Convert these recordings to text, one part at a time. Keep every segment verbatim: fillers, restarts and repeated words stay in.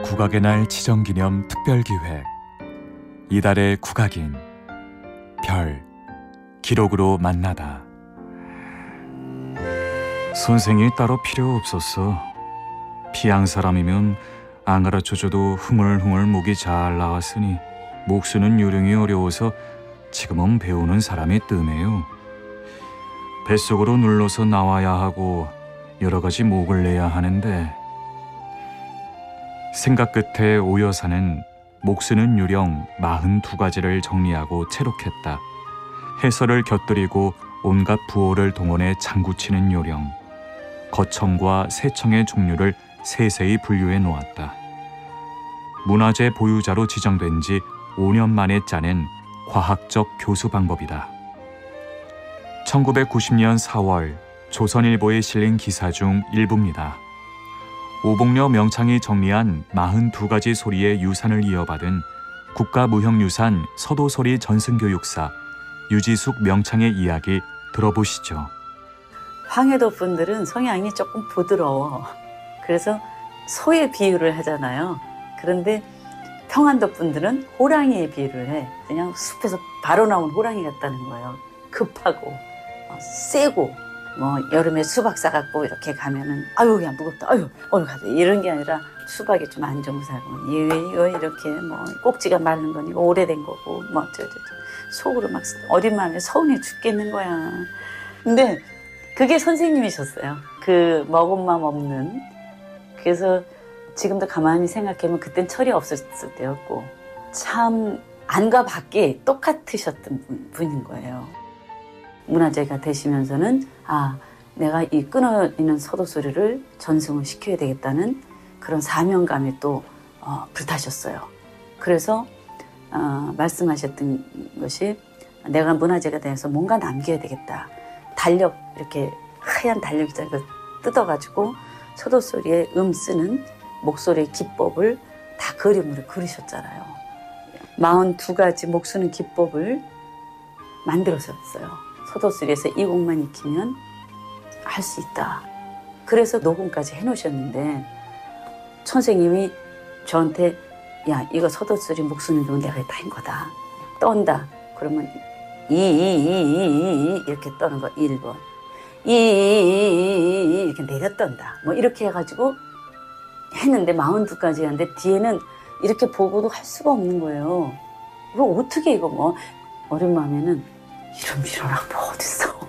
국악의 날 지정기념 특별기획 이달의 국악인 별 기록으로 만나다. 선생이 따로 필요 없었어. 피양 사람이면 안 가르쳐줘도 흥얼흥얼 목이 잘 나왔으니 목 쓰는 요령이 어려워서 지금은 배우는 사람이 뜸해요. 뱃속으로 눌러서 나와야 하고 여러 가지 목을 내야 하는데, 생각 끝에 오 여사는 목 쓰는 요령 마흔두 가지를 정리하고 채록했다. 해설을 곁들이고 온갖 부호를 동원해 장구치는 요령, 거청과 세청의 종류를 세세히 분류해 놓았다. 문화재 보유자로 지정된 지 오 년 만에 짜낸 과학적 교수 방법이다. 천구백구십 년 사월 조선일보에 실린 기사 중 일부입니다. 오봉려 명창이 정리한 마흔두 가지 소리의 유산을 이어받은 국가무형유산 서도소리 전승교육사 유지숙 명창의 이야기 들어보시죠. 황해도 분들은 성향이 조금 부드러워. 그래서 소의 비유를 하잖아요. 그런데 평안도 분들은 호랑이의 비유를 해. 그냥 숲에서 바로 나온 호랑이 같다는 거예요. 급하고 세고, 뭐 여름에 수박 싸갖고 이렇게 가면은 아유 그냥 무겁다, 아유 어느 가자, 이런 게 아니라 수박이 좀 안 좋은 사람은 이거 이렇게 뭐 꼭지가 마른 건 이거 오래된 거고 뭐 저저 속으로 막 어린 마음에 서운해 죽겠는 거야. 근데 그게 선생님이셨어요. 그 먹은 맘 없는. 그래서 지금도 가만히 생각하면 그땐 철이 없었을 때였고 참 안과 밖이 똑같으셨던 분, 분인 거예요. 문화재가 되시면서는 아 내가 이 끊어있는 서도소리를 전승을 시켜야 되겠다는 그런 사명감이 또 어, 불타셨어요. 그래서 어, 말씀하셨던 것이 내가 문화재가 돼서 뭔가 남겨야 되겠다. 달력 이렇게 하얀 달력이잖아요. 그걸 뜯어가지고 서도소리에 음 쓰는 목소리의 기법을 다 그림으로 그리셨잖아요. 마흔두 가지 목 쓰는 기법을 만들어셨어요. 서도소리에서 이 곡만 익히면 할 수 있다. 그래서 녹음까지 해놓으셨는데 선생님이 저한테 야 이거 서도소리 목 쓰는 동안 내가 다 한 거다. 떤다. 그러면 이, 이, 이, 이, 이 이렇게 떠는 거 일 번. 이, 이, 이, 이 이렇게 내려 떤다. 뭐 이렇게 해가지고 했는데 마흔두 가지 하는데 뒤에는 이렇게 보고도 할 수가 없는 거예요. 이거 어떻게 이거 뭐 어린 마음에는 이런 이런 악보 어딨어.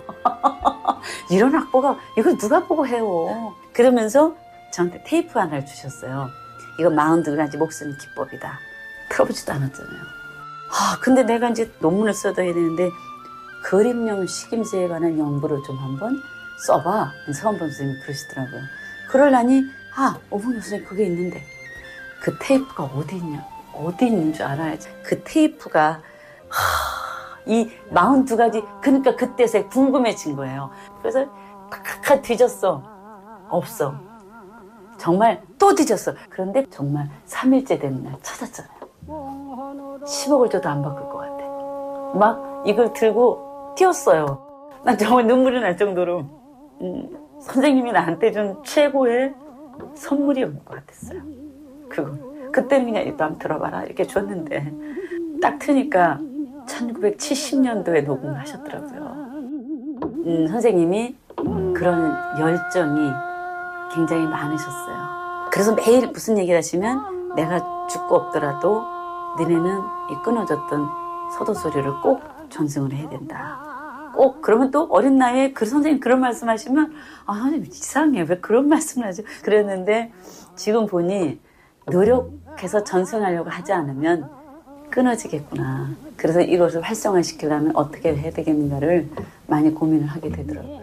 이런 악보가 이걸 누가 보고 해요. 그러면서 저한테 테이프 하나를 주셨어요. 이거 마흔두 가지 목 쓰는 기법이다. 들어보지도 않았잖아요. 아 근데 내가 이제 논문을 써둬야 되는데 그림용 식임새에 관한 연구를 좀 한번 써봐. 서원범 선생님이 그러시더라고요. 그러려니 아 오봉려 선생님 그게 있는데 그 테이프가 어디 있냐. 어디 있는 줄 알아야지. 그 테이프가 하, 이 마흔두 가지 그러니까 그때서야 궁금해진 거예요. 그래서 탁탁 뒤졌어. 없어. 정말 또 뒤졌어. 그런데 정말 삼 일째 되는 날 찾았잖아요. 십억을 줘도 안 바꿀 것 같아. 막 이걸 들고 뛰었어요. 난 정말 눈물이 날 정도로 음, 선생님이 나한테 준 최고의 선물이 온 것 같았어요. 그거. 그때는 그냥 이거 한번 들어봐라 이렇게 줬는데 딱 트니까 천구백칠십 년도에 녹음을 하셨더라고요. 음, 선생님이 그런 열정이 굉장히 많으셨어요. 그래서 매일 무슨 얘기를 하시면 내가 죽고 없더라도 너네는 이 끊어졌던 서도소리를 꼭 전승을 해야 된다. 꼭 그러면 또 어린 나이에 그 선생님 그런 말씀 하시면 아 선생님 이상해 왜 그런 말씀을 하죠. 그랬는데 지금 보니 노력해서 전승하려고 하지 않으면 끊어지겠구나. 그래서 이것을 활성화시키려면 어떻게 해야 되겠는가를 많이 고민을 하게 되더라고요.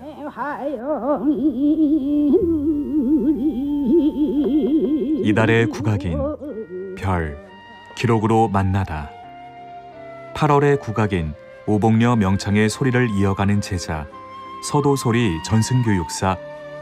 이달의 국악인 별 기록으로 만나다. 팔월의 국악인 오봉려 명창의 소리를 이어가는 제자 서도소리 전승교육사